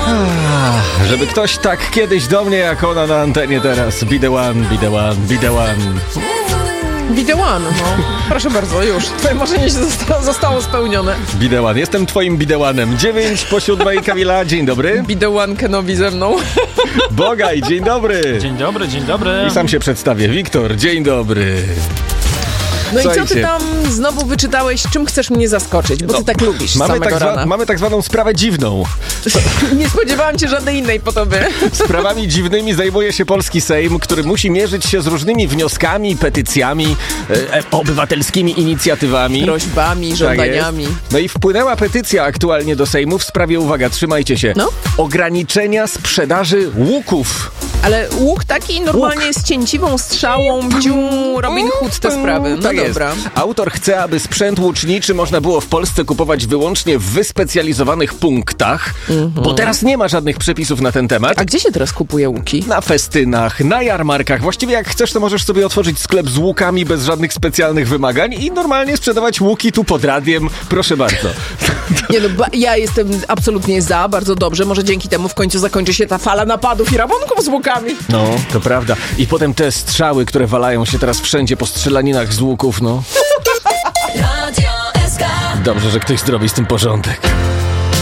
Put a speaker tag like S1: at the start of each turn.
S1: Żeby ktoś tak kiedyś do mnie jak ona na antenie teraz. Be the one, be the one, be the one.
S2: Be the one, no. Proszę bardzo, już. Twoje marzenie się zostało spełnione.
S1: Be the one. Jestem twoim be the one'em. 9:07 Kamila, dzień dobry.
S2: Be the one Kenobi ze mną.
S1: Bogaj, dzień dobry.
S3: Dzień dobry, dzień dobry.
S1: I sam się przedstawię. Wiktor, dzień dobry.
S2: No
S1: Słuchajcie.
S2: i co ty tam znowu wyczytałeś? Czym chcesz mnie zaskoczyć? Bo ty tak lubisz samego rana.
S1: Mamy tak zwaną sprawę dziwną.
S2: Nie spodziewałam się żadnej innej po tobie.
S1: Sprawami dziwnymi zajmuje się polski Sejm, który musi mierzyć się z różnymi wnioskami, petycjami, obywatelskimi inicjatywami.
S2: Prośbami, żądaniami.
S1: Tak jest. No i wpłynęła petycja aktualnie do Sejmu w sprawie, uwaga, trzymajcie się, ograniczenia sprzedaży łuków.
S2: Ale łuk taki normalnie z cięciwą strzałą, Robin Hood te sprawy. No
S1: tak
S2: dobra.
S1: Jest. Autor chce, aby sprzęt łuczniczy można było w Polsce kupować wyłącznie w wyspecjalizowanych punktach, bo teraz nie ma żadnych przepisów na ten temat.
S2: A gdzie się teraz kupuje łuki?
S1: Na festynach, na jarmarkach. Właściwie jak chcesz, to możesz sobie otworzyć sklep z łukami bez żadnych specjalnych wymagań i normalnie sprzedawać łuki tu pod radiem. Proszę bardzo.
S2: Nie no, ja jestem absolutnie za, bardzo dobrze. Może dzięki temu w końcu zakończy się ta fala napadów i rabunków z łukami.
S1: No, to prawda. I potem te strzały, które walają się teraz wszędzie po strzelaninach z łuków, no. Dobrze, że ktoś zrobi z tym porządek.